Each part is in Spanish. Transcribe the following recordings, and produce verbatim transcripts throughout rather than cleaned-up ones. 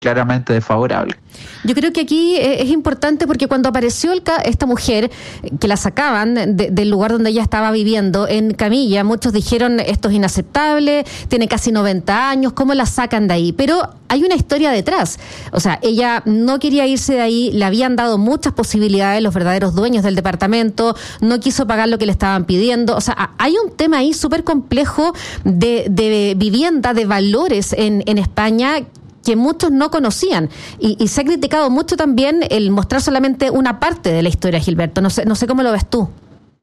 claramente desfavorable. Yo creo que aquí es importante porque cuando apareció el, esta mujer, que la sacaban de, del lugar donde ella estaba viviendo, en camilla, muchos dijeron esto es inaceptable, tiene casi noventa años, ¿cómo la sacan de ahí? Pero hay una historia detrás. O sea, ella no quería irse de ahí, le habían dado muchas posibilidades los verdaderos dueños del departamento, no quiso pagar lo que le estaban pidiendo. O sea, hay un tema ahí súper complejo de, de vivienda, de valores en, en España, que muchos no conocían, y, y se ha criticado mucho también el mostrar solamente una parte de la historia, Gilberto. No sé, no sé cómo lo ves tú.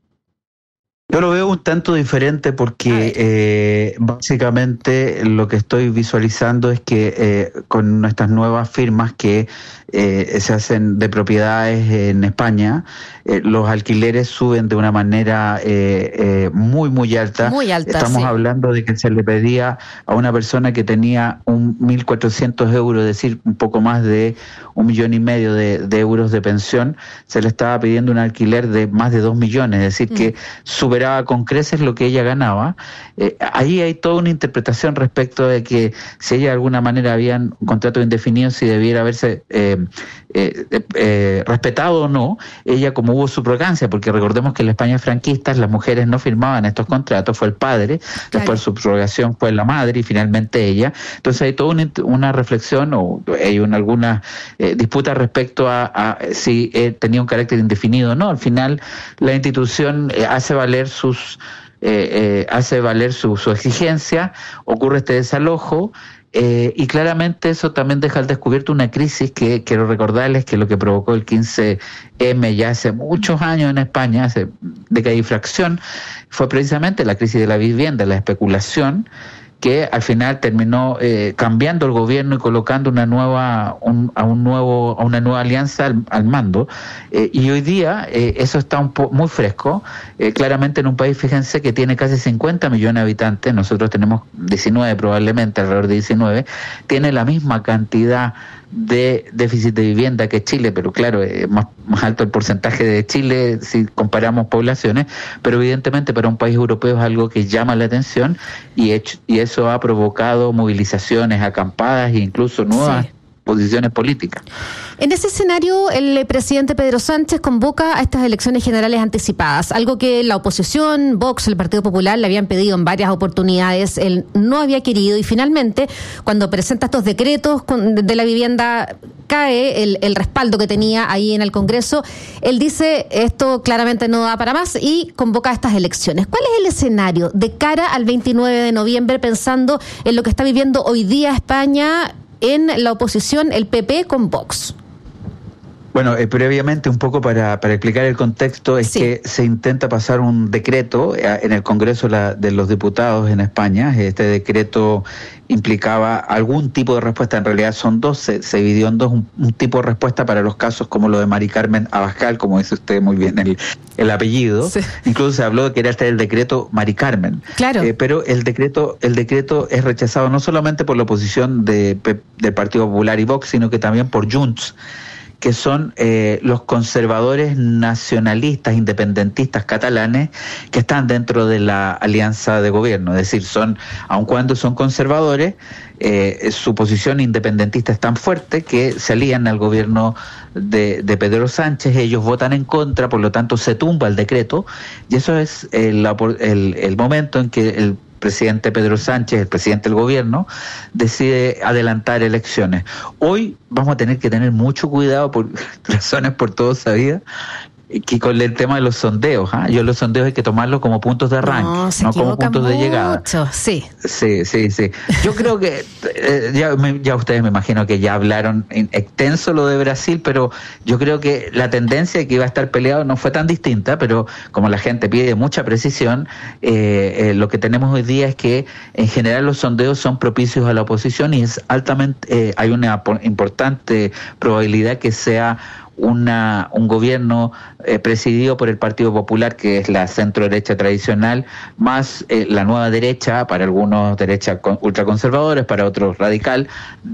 Yo lo veo un tanto diferente porque eh, básicamente lo que estoy visualizando es que eh, con nuestras nuevas firmas que eh, se hacen de propiedades en España, eh, los alquileres suben de una manera eh, eh, muy, muy alta. Muy alta, Estamos sí. hablando de que se le pedía a una persona que tenía un mil cuatrocientos euros, es decir, un poco más de un millón y medio de, de euros de pensión, se le estaba pidiendo un alquiler de más de dos millones, es decir, mm. que sube con creces lo que ella ganaba. Eh, ahí hay toda una interpretación respecto de que si ella de alguna manera habían un contrato indefinido, si debiera haberse eh, eh, eh, respetado o no, ella como hubo subrogancia, porque recordemos que en la España franquista las mujeres no firmaban estos contratos, fue el padre, claro. Después su subrogación fue la madre y finalmente ella. Entonces hay toda una, una reflexión o hay una, alguna eh, disputa respecto a, a si eh, tenía un carácter indefinido o no. Al final la institución eh, hace valer sus eh, eh, hace valer su, su exigencia, ocurre este desalojo eh, y claramente eso también deja al descubierto una crisis que quiero recordarles que lo que provocó el quince eme ya hace muchos años en España, hace década y fracción, fue precisamente la crisis de la vivienda, la especulación, que al final terminó eh, cambiando el gobierno y colocando una nueva un, a un nuevo a una nueva alianza al, al mando eh, y hoy día eh, eso está un po- muy fresco eh, claramente en un país, fíjense, que tiene casi cincuenta millones de habitantes, nosotros tenemos diecinueve probablemente, alrededor de diecinueve, tiene la misma cantidad de déficit de vivienda que Chile, pero claro, es más, más alto el porcentaje de Chile si comparamos poblaciones, pero evidentemente para un país europeo es algo que llama la atención y, hecho, y eso ha provocado movilizaciones, acampadas e incluso nuevas sí. posiciones políticas. En ese escenario, el presidente Pedro Sánchez convoca a estas elecciones generales anticipadas, algo que la oposición, Vox, el Partido Popular, le habían pedido en varias oportunidades, él no había querido, y finalmente, cuando presenta estos decretos de la vivienda, cae el, el respaldo que tenía ahí en el Congreso. Él dice, esto claramente no da para más, y convoca a estas elecciones. ¿Cuál es el escenario de cara al veintinueve de noviembre, pensando en lo que está viviendo hoy día España en la oposición, el P P con Vox? Bueno, eh, previamente, un poco para, para explicar el contexto, es sí. que se intenta pasar un decreto eh, en el Congreso la, de los Diputados en España. Este decreto implicaba algún tipo de respuesta, en realidad son dos, se, se dividió en dos, un, un tipo de respuesta para los casos como lo de Mari Carmen Abascal, como dice usted muy bien el, el apellido. Sí. Incluso se habló de que era este el decreto Mari Carmen. Claro. Eh, pero el decreto, el decreto es rechazado no solamente por la oposición de, de, del Partido Popular y Vox, sino que también por Junts, que son eh, los conservadores nacionalistas, independentistas catalanes que están dentro de la alianza de gobierno. Es decir, son, aun cuando son conservadores, eh, su posición independentista es tan fuerte que se alían al gobierno de, de Pedro Sánchez, ellos votan en contra, por lo tanto se tumba el decreto, y eso es el, el, el momento en que el presidente Pedro Sánchez, el presidente del gobierno, decide adelantar elecciones. Hoy vamos a tener que tener mucho cuidado, por razones por todos sabidas, que con el tema de los sondeos, ¿ah? Yo los sondeos hay que tomarlos como puntos de arranque, no, no como puntos mucho. de llegada. Sí, sí, sí, sí. Yo creo que eh, ya, me, ya ustedes me imagino que ya hablaron en extenso lo de Brasil, pero yo creo que la tendencia que iba a estar peleado no fue tan distinta, pero como la gente pide mucha precisión, eh, eh, lo que tenemos hoy día es que en general los sondeos son propicios a la oposición y es altamente, eh, hay una importante probabilidad que sea Una, un gobierno eh, presidido por el Partido Popular, que es la centro-derecha tradicional, más eh, la nueva derecha, para algunos derecha con, ultraconservadores, para otros radical,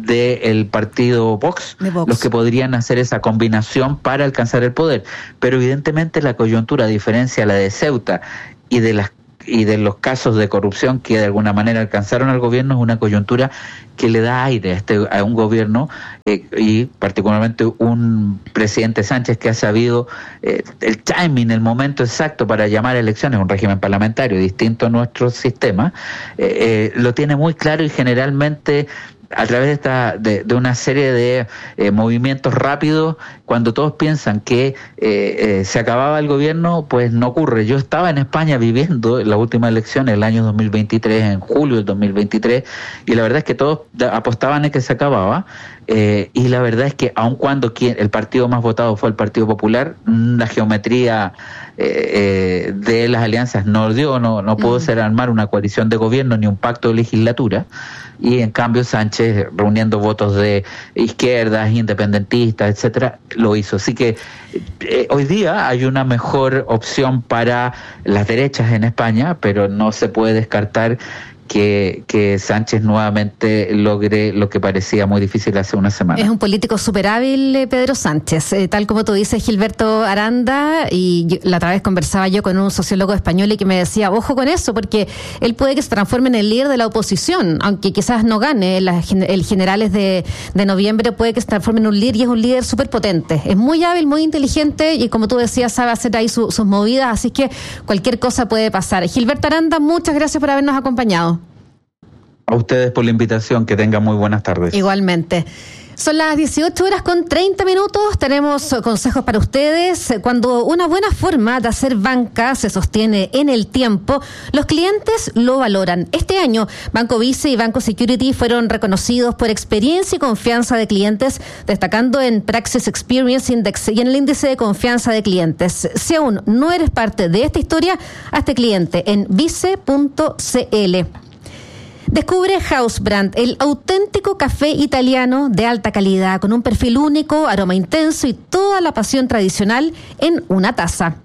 del Partido Vox, de Vox, los que podrían hacer esa combinación para alcanzar el poder. Pero evidentemente la coyuntura, a diferencia de la de Ceuta y de las y de los casos de corrupción que de alguna manera alcanzaron al gobierno, es una coyuntura que le da aire a, este, a un gobierno eh, y particularmente un presidente Sánchez que ha sabido eh, el timing, el momento exacto para llamar a elecciones, un régimen parlamentario distinto a nuestro sistema, eh, eh, lo tiene muy claro y generalmente a través de, esta, de, de una serie de eh, movimientos rápidos, cuando todos piensan que eh, eh, se acababa el gobierno, pues no ocurre. Yo estaba en España viviendo en la última elección, el año dos mil veintitrés, en julio del dos mil veintitrés, y la verdad es que todos apostaban en que se acababa, eh, y la verdad es que aun cuando quien, el partido más votado fue el Partido Popular, la geometría eh, eh, de las alianzas no dio, no, no pudo mm. ser armar una coalición de gobierno ni un pacto de legislatura, y en cambio Sánchez, reuniendo votos de izquierdas, independentistas, etcétera, lo hizo. Así que eh, hoy día hay una mejor opción para las derechas en España, pero no se puede descartar que, que Sánchez nuevamente logre lo que parecía muy difícil hace una semana. Es un político súper hábil, eh, Pedro Sánchez, eh, tal como tú dices, Gilberto Aranda, y yo, la otra vez conversaba yo con un sociólogo español y que me decía, ojo con eso, porque él puede que se transforme en el líder de la oposición, aunque quizás no gane, la, el generales de, de noviembre puede que se transforme en un líder, y es un líder súper potente, es muy hábil, muy inteligente, y como tú decías, sabe hacer ahí su, sus movidas, así que cualquier cosa puede pasar. Gilberto Aranda, muchas gracias por habernos acompañado. A ustedes por la invitación, que tengan muy buenas tardes. Igualmente. Son las dieciocho horas con treinta minutos, tenemos consejos para ustedes. Cuando una buena forma de hacer banca se sostiene en el tiempo, los clientes lo valoran. Este año, Banco Vice y Banco Security fueron reconocidos por experiencia y confianza de clientes, destacando en Praxis Experience Index y en el índice de confianza de clientes. Si aún no eres parte de esta historia, hazte cliente en vice punto c l. Descubre House Brand, el auténtico café italiano de alta calidad, con un perfil único, aroma intenso y toda la pasión tradicional en una taza.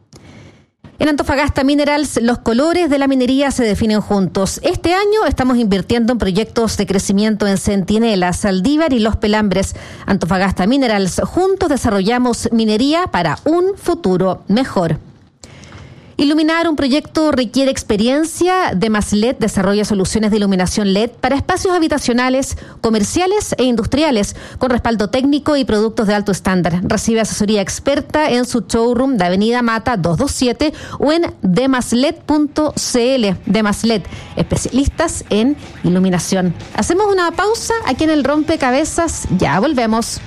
En Antofagasta Minerals, los colores de la minería se definen juntos. Este año estamos invirtiendo en proyectos de crecimiento en Centinela, Saldívar y Los Pelambres. Antofagasta Minerals, juntos desarrollamos minería para un futuro mejor. Iluminar un proyecto requiere experiencia. Demaslet desarrolla soluciones de iluminación L E D para espacios habitacionales, comerciales e industriales, con respaldo técnico y productos de alto estándar. Recibe asesoría experta en su showroom de Avenida Mata doscientos veintisiete o en demaslet punto c l. Demaslet, especialistas en iluminación. Hacemos una pausa aquí en el Rompecabezas. Ya volvemos.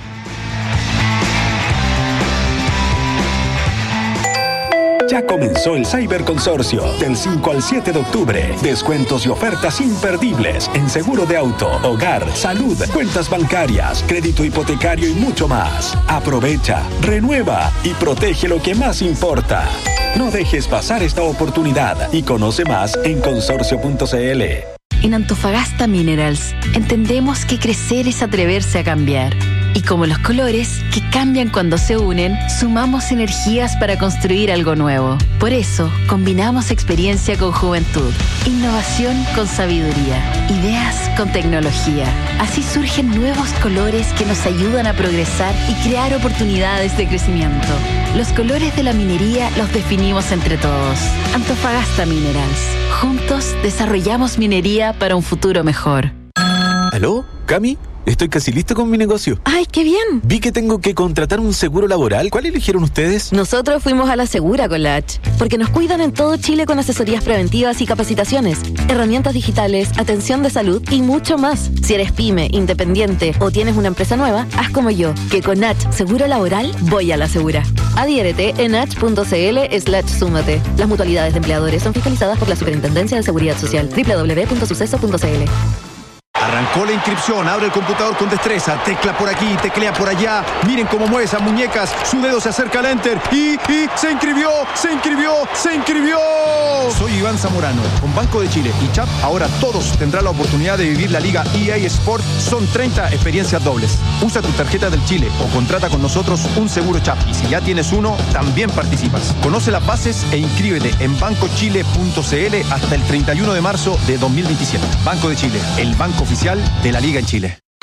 Ya comenzó el Cyberconsorcio del cinco al siete de octubre. Descuentos y ofertas imperdibles en seguro de auto, hogar, salud, cuentas bancarias, crédito hipotecario y mucho más. Aprovecha, renueva y protege lo que más importa. No dejes pasar esta oportunidad y conoce más en consorcio punto c l. En Antofagasta Minerals entendemos que crecer es atreverse a cambiar. Y como los colores, que cambian cuando se unen, sumamos energías para construir algo nuevo. Por eso, combinamos experiencia con juventud, innovación con sabiduría, ideas con tecnología. Así surgen nuevos colores que nos ayudan a progresar y crear oportunidades de crecimiento. Los colores de la minería los definimos entre todos. Antofagasta Minerals. Juntos desarrollamos minería para un futuro mejor. ¿Aló? ¿Cami? Estoy casi listo con mi negocio. ¡Ay, qué bien! Vi que tengo que contratar un seguro laboral. ¿Cuál eligieron ustedes? Nosotros fuimos a la Segura con la H, porque nos cuidan en todo Chile con asesorías preventivas y capacitaciones, herramientas digitales, atención de salud y mucho más. Si eres pyme, independiente o tienes una empresa nueva, haz como yo, que con H Seguro Laboral voy a la Segura. Adhiérete en h punto c l slash súmate. Las mutualidades de empleadores son fiscalizadas por la Superintendencia de Seguridad Social. doble u doble u doble u punto suceso punto c l. Arrancó la inscripción, abre el computador con destreza, tecla por aquí, teclea por allá, miren cómo mueve esas muñecas, su dedo se acerca al enter y, y se inscribió, se inscribió, se inscribió. Soy Iván Zamorano, con Banco de Chile y Chap, ahora todos tendrán la oportunidad de vivir la Liga E A Sport, son treinta experiencias dobles. Usa tu tarjeta del Chile o contrata con nosotros un seguro Chap y si ya tienes uno, también participas. Conoce las bases e inscríbete en banco chile punto c l hasta el treinta y uno de marzo de dos mil veintisiete. Banco de Chile, el banco oficial de la Liga en Chile.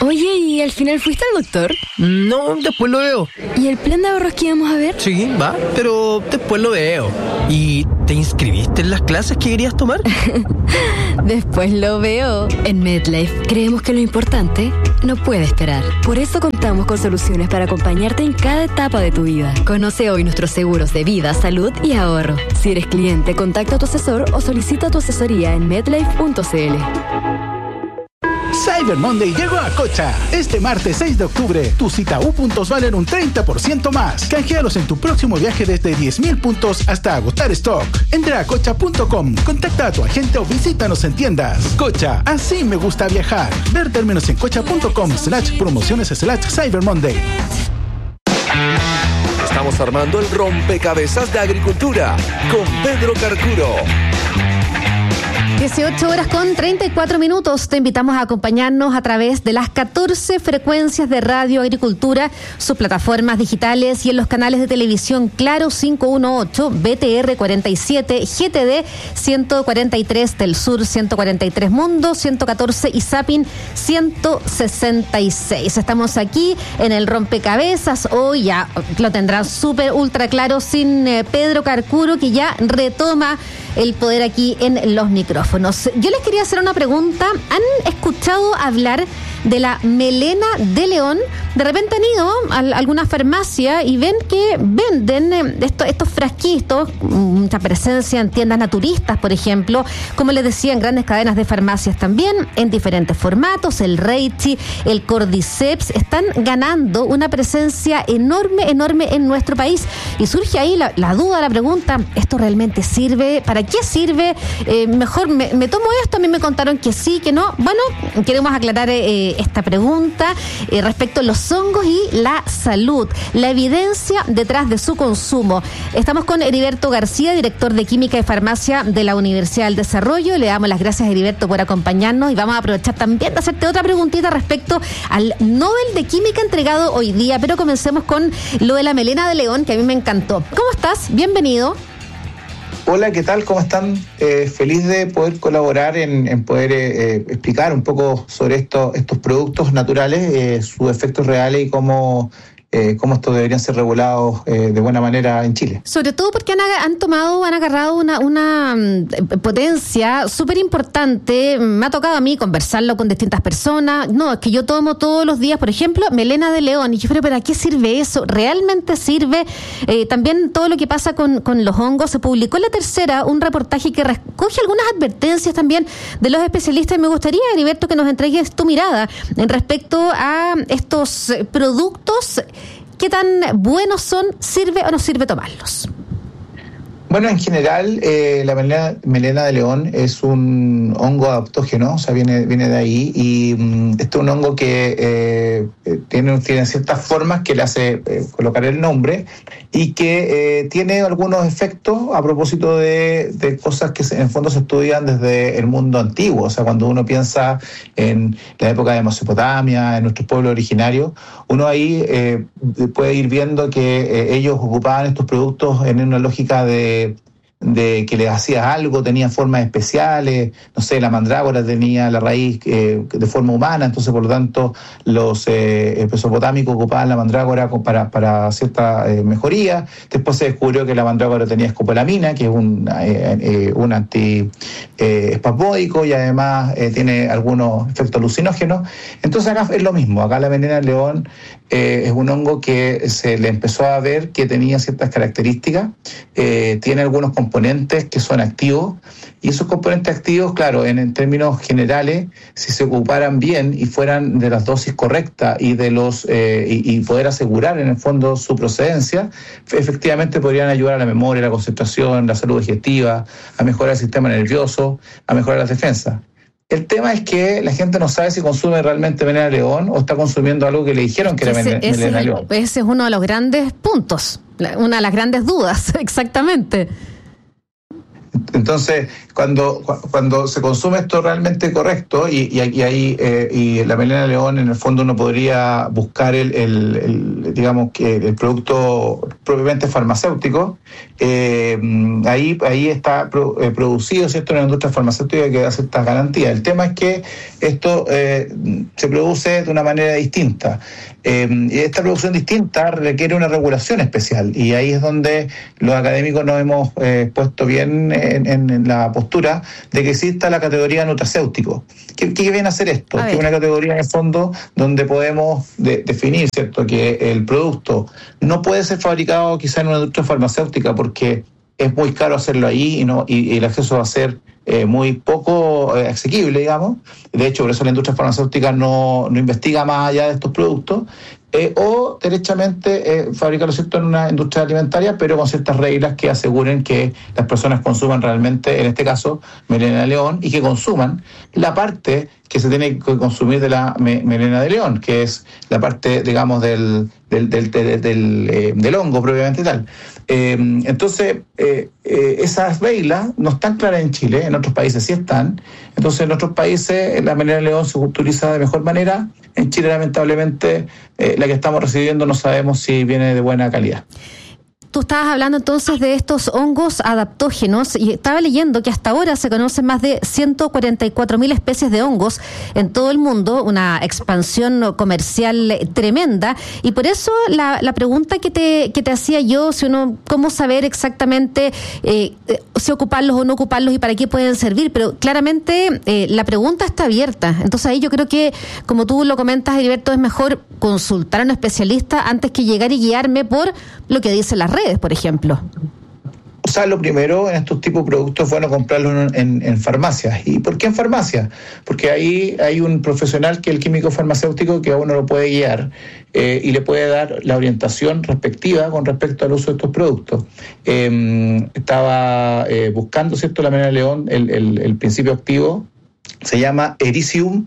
Oye, ¿y al final fuiste al doctor? No, después lo veo. ¿Y el plan de ahorros que íbamos a ver? Sí, va, pero después lo veo. ¿Y te inscribiste en las clases que querías tomar? Después lo veo. En MedLife creemos que lo importante no puede esperar. Por eso contamos con soluciones para acompañarte en cada etapa de tu vida. Conoce hoy nuestros seguros de vida, salud y ahorro. Si eres cliente, contacta a tu asesor o solicita tu asesoría en medlife punto c l. Cyber Monday llegó a Cocha. Este martes seis de octubre, tus Cita U puntos valen un treinta por ciento más. Canjealos en tu próximo viaje desde diez mil puntos hasta agotar stock. Entra a cocha punto com, contacta a tu agente o visítanos en tiendas. Cocha, así me gusta viajar. Ver términos en cocha punto com slash promociones slash Cyber Monday. Estamos armando el rompecabezas de agricultura con Pedro Carcuro. dieciocho horas con treinta y cuatro minutos. Te invitamos a acompañarnos a través de las catorce frecuencias de Radio Agricultura, sus plataformas digitales y en los canales de televisión Claro cinco dieciocho, B T R cuarenta y siete, G T D ciento cuarenta y tres, del Sur ciento cuarenta y tres, Mundo ciento catorce y Zapping ciento sesenta y seis. Estamos aquí en el rompecabezas. Hoy ya lo tendrán súper ultra claro sin eh, Pedro Carcuro, que ya retoma el poder aquí en los micrófonos. Yo les quería hacer una pregunta. ¿Han escuchado hablar de la melena de león? De repente han ido a alguna farmacia y ven que venden estos, estos frasquitos, mucha presencia en tiendas naturistas, por ejemplo, como les decía, en grandes cadenas de farmacias también, en diferentes formatos. El Reichi, el Cordyceps están ganando una presencia enorme, enorme en nuestro país. Y surge ahí la, la duda, la pregunta, ¿esto realmente sirve? ¿Para qué sirve? Eh, mejor me, me tomo esto, a mí me contaron que sí, que no. Bueno, queremos aclarar eh, esta pregunta eh, respecto a los hongos y la salud, la evidencia detrás de su consumo. Estamos con Heriberto García, director de Química y Farmacia de la Universidad del Desarrollo. Le damos las gracias, Heriberto, por acompañarnos y vamos a aprovechar también de hacerte otra preguntita respecto al Nobel de Química entregado hoy día, pero comencemos con lo de la melena de león, que a mí me encantó. ¿Cómo estás? Bienvenido. Hola, ¿qué tal? ¿Cómo están? Eh, feliz de poder colaborar en, en poder eh, explicar un poco sobre esto, estos productos naturales, eh, sus efectos reales y cómo, eh, cómo estos deberían ser regulados eh, de buena manera en Chile. Sobre todo porque han, han tomado, han agarrado una, una potencia súper importante. Me ha tocado a mí conversarlo con distintas personas. No, es que yo tomo todos los días, por ejemplo, melena de león. Y yo, pero ¿para qué sirve eso? ¿Realmente sirve? Eh, también todo lo que pasa con, con los hongos. Se publicó en La Tercera un reportaje que recoge algunas advertencias también de los especialistas. Y me gustaría, Heriberto, que nos entregues tu mirada en respecto a estos productos. ¿Qué tan buenos son? ¿Sirve o no sirve tomarlos? Bueno, en general, eh, la melena, melena de león es un hongo adaptógeno, o sea, viene, viene de ahí, y um, este es un hongo que eh, tiene, tiene ciertas formas que le hace eh, colocar el nombre y que eh, tiene algunos efectos a propósito de, de cosas que se, en el fondo se estudian desde el mundo antiguo. O sea, cuando uno piensa en la época de Mesopotamia, en nuestros pueblos originarios, uno ahí eh, puede ir viendo que eh, ellos ocupaban estos productos en una lógica de de que le hacías algo, tenía formas especiales, no sé, la mandrágora tenía la raíz eh, de forma humana, entonces por lo tanto los eh, mesopotámicos ocupaban la mandrágora para, para cierta eh, mejoría. Después se descubrió que la mandrágora tenía escopolamina, que es un, eh, eh, un antiespasmódico eh, y además eh, tiene algunos efectos alucinógenos. Entonces acá es lo mismo, acá la melena de león eh, es un hongo que se le empezó a ver que tenía ciertas características, eh, tiene algunos componentes componentes que son activos, y esos componentes activos, claro, en, en términos generales, si se ocuparan bien y fueran de las dosis correctas y de los eh, y, y poder asegurar en el fondo su procedencia, efectivamente podrían ayudar a la memoria, la concentración, la salud digestiva, a mejorar el sistema nervioso, a mejorar las defensas. El tema es que la gente no sabe si consume realmente melena de león o está consumiendo algo que le dijeron que ese, era melena, melena de león. Ese es uno de los grandes puntos, una de las grandes dudas, exactamente. Entonces, cuando cuando se consume esto realmente correcto, y, y, y ahí eh, y la melena de león, en el fondo uno podría buscar el, el, el digamos que el producto propiamente farmacéutico, eh, ahí ahí está pro, eh, producido, ¿cierto?, en una industria farmacéutica que da ciertas garantías. El tema es que esto eh, se produce de una manera distinta. Eh, y esta producción distinta requiere una regulación especial, y ahí es donde los académicos nos hemos eh, puesto bien en, en, en la postura de que exista la categoría nutracéutico. ¿Qué, qué viene a hacer esto? Que es una categoría en el fondo donde podemos de, definir, ¿cierto?, que el producto no puede ser fabricado quizá en una industria farmacéutica porque es muy caro hacerlo ahí, y, no, y, y el acceso va a ser Eh, muy poco eh, asequible, digamos. De hecho, por eso la industria farmacéutica no, no investiga más allá de estos productos, eh, o derechamente eh, fabricarlo, ¿cierto?, en una industria alimentaria, pero con ciertas reglas que aseguren que las personas consuman realmente, en este caso, melena de león, y que consuman la parte que se tiene que consumir de la me, melena de león, que es la parte, digamos, del, del, del, del, del, eh, del hongo propiamente tal. Eh, entonces, eh, eh, esas reglas no están claras en Chile, en otros países sí están. Entonces, en otros países la melena de león se utiliza de mejor manera. En Chile, lamentablemente, eh, la que estamos recibiendo no sabemos si viene de buena calidad. Tú estabas hablando entonces de estos hongos adaptógenos, y estaba leyendo que hasta ahora se conocen más de ciento cuarenta y cuatro mil especies de hongos en todo el mundo, una expansión comercial tremenda, y por eso la, la pregunta que te, que te hacía yo, si uno, cómo saber exactamente eh, si ocuparlos o no ocuparlos y para qué pueden servir, pero claramente eh, la pregunta está abierta. Entonces ahí yo creo que, como tú lo comentas, Heriberto, es mejor consultar a un especialista antes que llegar y guiarme por lo que dicen las redes, por ejemplo. O sea, lo primero, en estos tipos de productos es bueno comprarlos en, en farmacias. ¿Y por qué en farmacias? Porque ahí hay un profesional que es el químico farmacéutico que a uno lo puede guiar eh, y le puede dar la orientación respectiva con respecto al uso de estos productos. Eh, estaba eh, buscando, ¿cierto?, la melena de león, el, el, el principio activo se llama Ericium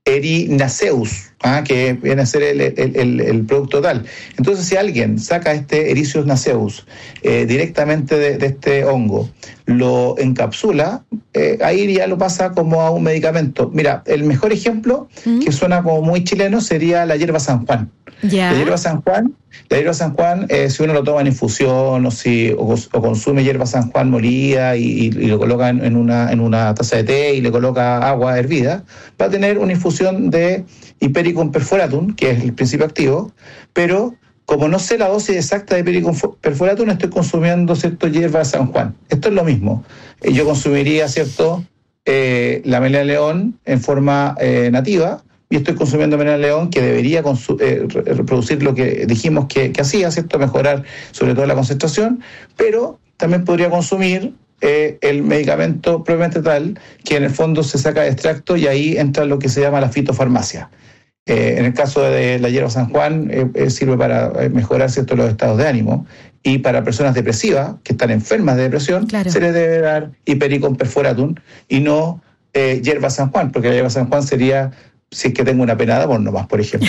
erinaceus, ¿ah? que viene a ser el, el, el, el producto tal. Entonces, si alguien saca este Ericium naceus eh, directamente de, de este hongo, lo encapsula, eh, ahí ya lo pasa como a un medicamento. Mira, el mejor ejemplo, ¿Mm? que suena como muy chileno, sería la hierba San Juan. Yeah. La hierba San Juan, la hierba San Juan, eh, si uno lo toma en infusión o si o, o consume hierba San Juan molida y, y, y lo coloca en, en una en una taza de té y le coloca agua hervida, va a tener una infusión de Hipericum perforatum, que es el principio activo, pero como no sé la dosis exacta de Hipericum perforatum, estoy consumiendo, ¿cierto?, hierba San Juan. Esto es lo mismo. Eh, yo consumiría, ¿cierto?, eh, la melena de león en forma eh, nativa, y estoy consumiendo melena de león que debería consu- eh, reproducir lo que dijimos que, que hacía, ¿cierto?, mejorar sobre todo la concentración, pero también podría consumir eh, el medicamento propiamente tal, que en el fondo se saca de extracto, y ahí entra lo que se llama la fitofarmacia. Eh, en el caso de la hierba San Juan, eh, eh, sirve para mejorar, ¿cierto?, los estados de ánimo, y para personas depresivas que están enfermas de depresión, claro, se les debe dar Hipericum perforatum y no eh, hierba San Juan, porque la hierba San Juan sería si es que tengo una pena de amor nomás, por ejemplo.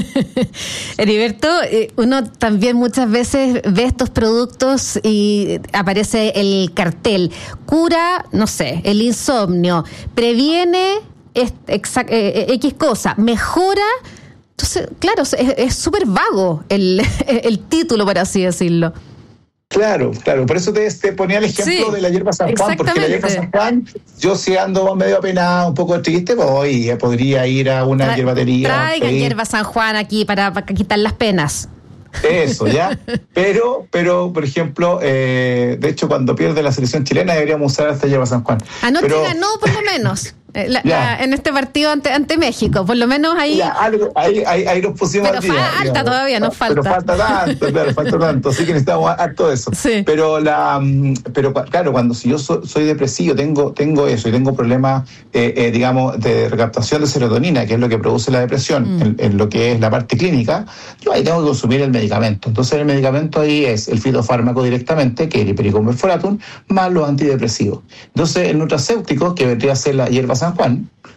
Heriberto, uno también muchas veces ve estos productos y aparece el cartel. Cura, no sé, el insomnio, previene es, exa, eh, X cosa, mejora. Entonces, claro, es súper vago el, el título, por así decirlo. Claro, claro, por eso te, te ponía el ejemplo sí, de la hierba San Juan, porque la hierba San Juan, yo si ando medio apenado, un poco triste, voy, pues, podría ir a una Tra- hierbatería. Traigan hierba San Juan aquí para, para quitar las penas. Eso, ¿ya? Pero, pero por ejemplo, eh, de hecho, cuando pierde la selección chilena deberíamos usar esta hierba San Juan. Anoche pero, ganó, por lo menos. La, la, en este partido ante, ante México, por lo menos ahí. Ya, algo, ahí, ahí, ahí nos pusimos. Pero al día, falta digamos. Todavía, nos falta. Pero falta tanto, claro, falta tanto, así que necesitamos harto de eso. Sí. Pero la, pero claro, cuando si yo soy, soy depresivo, tengo, tengo eso y tengo problemas, eh, eh, digamos, de recaptación de serotonina, que es lo que produce la depresión, mm. en, en lo que es la parte clínica, yo ahí tengo que consumir el medicamento. Entonces el medicamento ahí es el fitofármaco directamente, que es el Hipericum perforatum, más los antidepresivos. Entonces el nutracéutico, que vendría a ser la hierba San Juan,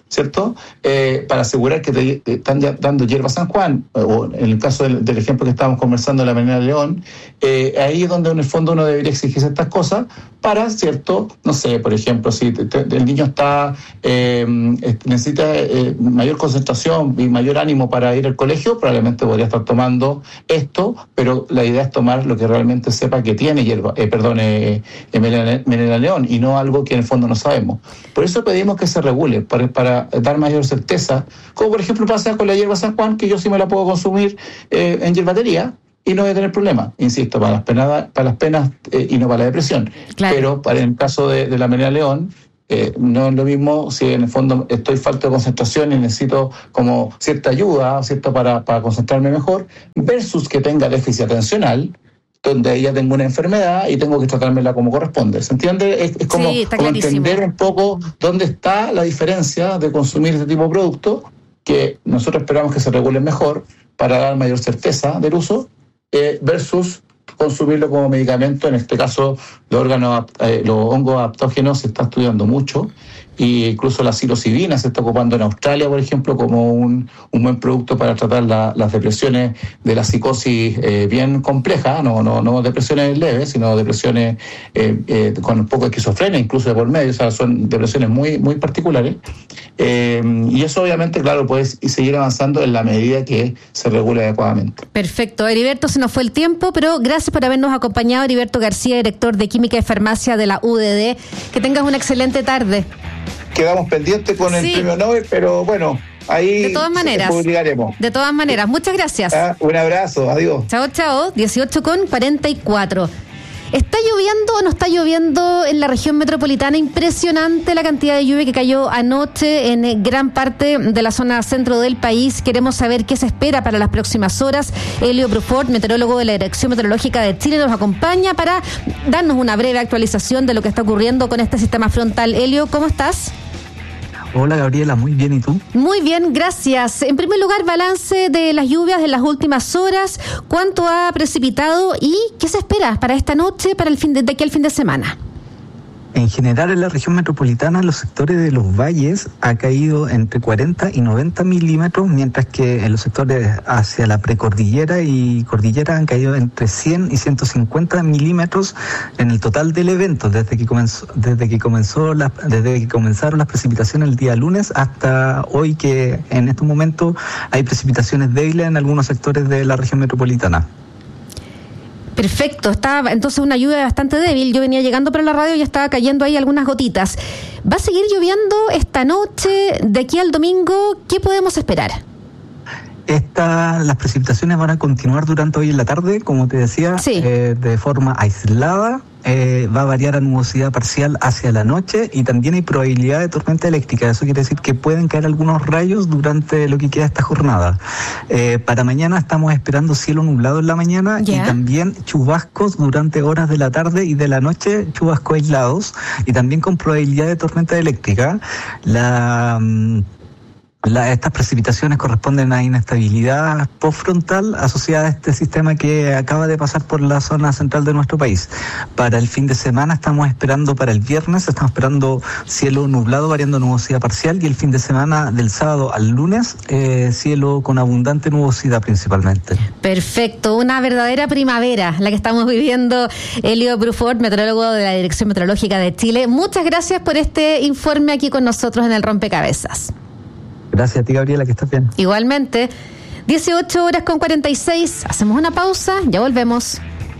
¿cierto? Eh, para asegurar que te, te están ya dando hierba San Juan, o en el caso del, del ejemplo que estábamos conversando de la Marinela León, eh, ahí es donde en el fondo uno debería exigirse estas cosas para, ¿cierto? No sé, por ejemplo, si te, te, el niño está eh, necesita eh, mayor concentración y mayor ánimo para ir al colegio, probablemente podría estar tomando esto, pero la idea es tomar lo que realmente sepa que tiene hierba, eh, perdón, eh, eh, Marinela León, y no algo que en el fondo no sabemos. Por eso pedimos que se regule, para, para dar mayor certeza, como por ejemplo pasa con la hierba San Juan, que yo sí me la puedo consumir eh, en hierbatería y no voy a tener problema, insisto, para las penas, para las penas eh, y no para la depresión. Claro. Pero para el caso de, de la Marinela León, eh, no es lo mismo si en el fondo estoy falto de concentración y necesito como cierta ayuda, ¿cierto?, para, para concentrarme mejor, versus que tenga déficit atencional, donde ella tengo una enfermedad y tengo que tratármela como corresponde. ¿Se entiende? Es, es como, sí, como entender un poco dónde está la diferencia de consumir este tipo de productos, que nosotros esperamos que se regulen mejor para dar mayor certeza del uso, eh, versus consumirlo como medicamento. En este caso, los órganos, eh, los hongos adaptógenos se está estudiando mucho, y incluso la psilocibina se está ocupando en Australia, por ejemplo, como un, un buen producto para tratar la, las depresiones de la psicosis eh, bien compleja, no, no, no depresiones leves, sino depresiones eh, eh, con un poco de esquizofrenia, incluso de por medio, o sea, son depresiones muy, muy particulares. Eh, y eso obviamente, claro, puede seguir avanzando en la medida que se regule adecuadamente. Perfecto. Heriberto, se nos fue el tiempo, pero gracias por habernos acompañado. Heriberto García, director de Química y Farmacia de la U D D. Que tengas una excelente tarde. Quedamos pendientes con el sí. premio Nobel, pero bueno, ahí de todas maneras, publicaremos. De todas maneras, muchas gracias. Ah, un abrazo, adiós. Chao, chao, dieciocho con cuarenta y cuatro. ¿Está lloviendo o no está lloviendo en la región metropolitana? Impresionante la cantidad de lluvia que cayó anoche en gran parte de la zona centro del país. Queremos saber qué se espera para las próximas horas. Elio Bruford, meteorólogo de la Dirección Meteorológica de Chile, nos acompaña para darnos una breve actualización de lo que está ocurriendo con este sistema frontal. Elio, ¿cómo estás? Hola Gabriela, muy bien, ¿y tú? Muy bien, gracias. En primer lugar, balance de las lluvias de las últimas horas, cuánto ha precipitado y qué se espera para esta noche, para el fin de, de aquí al fin de semana. En general, en la región metropolitana, los sectores de los valles ha caído entre cuarenta y noventa milímetros, mientras que en los sectores hacia la precordillera y cordillera han caído entre cien y ciento cincuenta milímetros en el total del evento, desde que comenzó, desde que comenzó la, desde que comenzaron las precipitaciones el día lunes hasta hoy, que en estos momentos hay precipitaciones débiles en algunos sectores de la región metropolitana. Perfecto, estaba entonces una lluvia bastante débil. Yo venía llegando para la radio y ya estaba cayendo ahí algunas gotitas. ¿Va a seguir lloviendo esta noche, de aquí al domingo? ¿Qué podemos esperar? Esta, las precipitaciones van a continuar durante hoy en la tarde, como te decía, sí. eh, de forma aislada. Eh, va a variar a nubosidad parcial hacia la noche y también hay probabilidad de tormenta eléctrica. Eso quiere decir que pueden caer algunos rayos durante lo que queda esta jornada. Eh, para mañana estamos esperando cielo nublado en la mañana, yeah. y también chubascos durante horas de la tarde y de la noche, chubascos aislados y también con probabilidad de tormenta eléctrica. La... La, estas precipitaciones corresponden a inestabilidad postfrontal asociada a este sistema que acaba de pasar por la zona central de nuestro país. Para el fin de semana estamos esperando, para el viernes estamos esperando cielo nublado variando nubosidad parcial, y el fin de semana del sábado al lunes eh, cielo con abundante nubosidad principalmente. Perfecto, una verdadera primavera la que estamos viviendo. Elio Bruford, meteorólogo de la Dirección Meteorológica de Chile, muchas gracias por este informe aquí con nosotros en el Rompecabezas. Gracias a ti, Gabriela, que estás bien. Igualmente. dieciocho horas con cuarenta y seis. Hacemos una pausa, ya volvemos.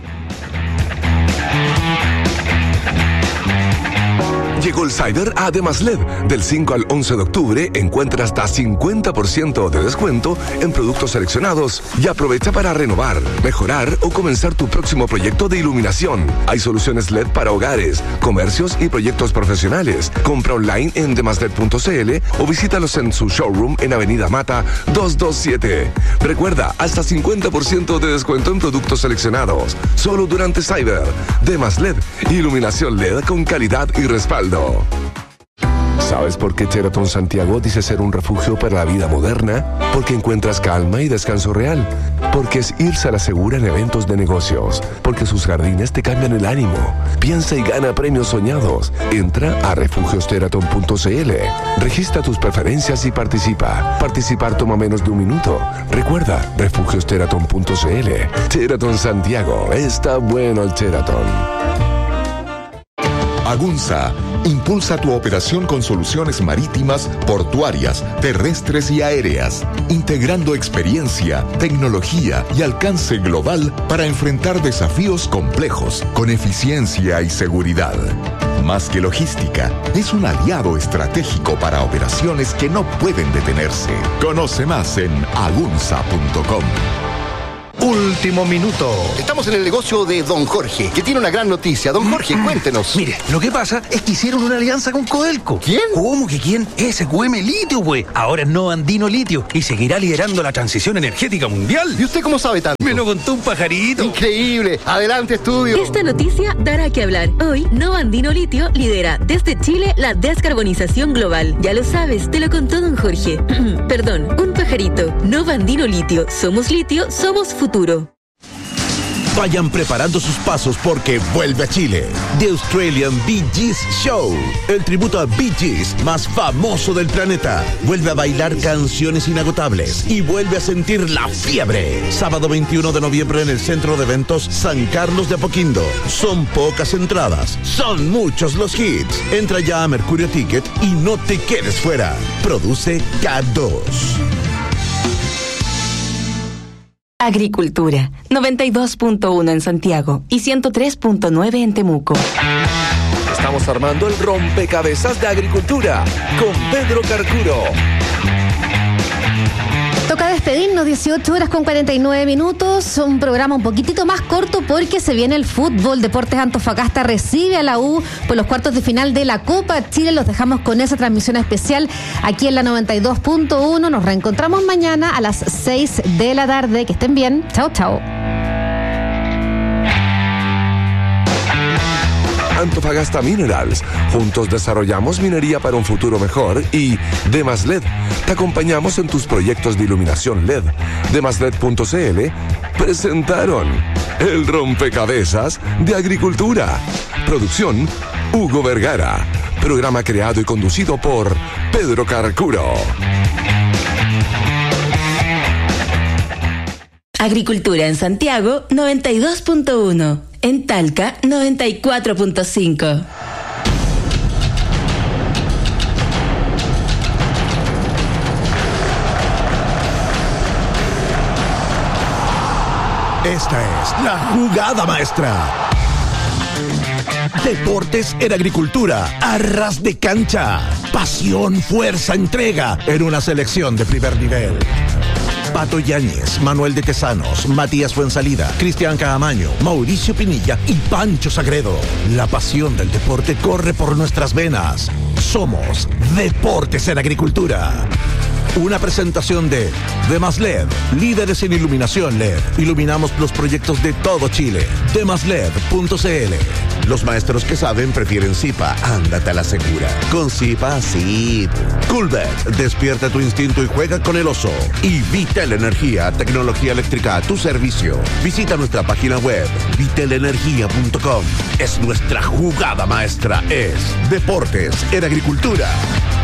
Llegó el Cyber a Demaslet. Del cinco al once de octubre encuentra hasta cincuenta por ciento de descuento en productos seleccionados y aprovecha para renovar, mejorar o comenzar tu próximo proyecto de iluminación. Hay soluciones L E D para hogares, comercios y proyectos profesionales. Compra online en demaslet punto c l o visítalos en su showroom en Avenida Mata doscientos veintisiete. Recuerda, hasta cincuenta por ciento de descuento en productos seleccionados. Solo durante Cyber. Demaslet, iluminación L E D con calidad y respaldo. ¿Sabes por qué Sheraton Santiago dice ser un refugio para la vida moderna? Porque encuentras calma y descanso real. Porque es irse a la segura en eventos de negocios. Porque sus jardines te cambian el ánimo. Piensa y gana premios soñados. Entra a refugios sheraton punto c l. Registra tus preferencias y participa. Participar toma menos de un minuto. Recuerda, refugios sheraton punto c l. Sheraton Santiago. Está bueno el Sheraton. Agunza impulsa tu operación con soluciones marítimas, portuarias, terrestres y aéreas, integrando experiencia, tecnología y alcance global para enfrentar desafíos complejos con eficiencia y seguridad. Más que logística, es un aliado estratégico para operaciones que no pueden detenerse. Conoce más en agunza punto com. Último minuto. Estamos en el negocio de Don Jorge, que tiene una gran noticia. Don Jorge, cuéntenos. Mire, lo que pasa es que hicieron una alianza con Codelco. ¿Quién? ¿Cómo que quién? S Q M Litio, pues. Ahora es No Andino Litio y seguirá liderando la transición energética mundial. ¿Y usted cómo sabe tanto? Me lo contó un pajarito. Increíble. Adelante, estudio. Esta noticia dará que hablar. Hoy, No Andino Litio lidera desde Chile la descarbonización global. Ya lo sabes, te lo contó Don Jorge. Perdón, un pajarito. No Andino Litio. Somos litio, somos futuro. Vayan preparando sus pasos porque vuelve a Chile The Australian Bee Gees Show, el tributo a Bee Gees más famoso del planeta. Vuelve a bailar canciones inagotables y vuelve a sentir la fiebre. Sábado veintiuno de noviembre en el Centro de Eventos San Carlos de Apoquindo. Son pocas entradas, son muchos los hits. Entra ya a Mercurio Ticket y no te quedes fuera. Produce K dos. Agricultura, noventa y dos punto uno en Santiago y ciento tres punto nueve en Temuco. Estamos armando el rompecabezas de agricultura con Pedro Carcuro. Toca despedirnos, dieciocho horas con cuarenta y nueve minutos, un programa un poquitito más corto porque se viene el fútbol. Deportes Antofagasta recibe a la U por los cuartos de final de la Copa Chile. Los dejamos con esa transmisión especial aquí en la noventa y dos punto uno. Nos reencontramos mañana a las seis de la tarde. Que estén bien. Chao, chao. Antofagasta Minerals. Juntos desarrollamos minería para un futuro mejor y Demas L E D. Te acompañamos en tus proyectos de iluminación L E D. Demas L E D punto c l presentaron el rompecabezas de agricultura. Producción Hugo Vergara. Programa creado y conducido por Pedro Carcuro. Agricultura en Santiago, noventa y dos punto uno. En Talca, noventa y cuatro punto cinco. Esta es la jugada maestra. Deportes en agricultura, a ras de cancha. Pasión, fuerza, entrega en una selección de primer nivel. Pato Yáñez, Manuel de Tesanos, Matías Fuensalida, Cristian Caamaño, Mauricio Pinilla y Pancho Sagredo. La pasión del deporte corre por nuestras venas. Somos Deportes en Agricultura. Una presentación de Demas L E D, líderes en iluminación L E D. Iluminamos los proyectos de todo Chile. Demas L E D punto c l. Los maestros que saben prefieren Zipa. Ándate a la segura. Con Zipa, sí. Coolbet, despierta tu instinto y juega con el oso. Y Vitel Energía, tecnología eléctrica a tu servicio. Visita nuestra página web, vitel energía punto com. Es nuestra jugada maestra, es Deportes en Agricultura.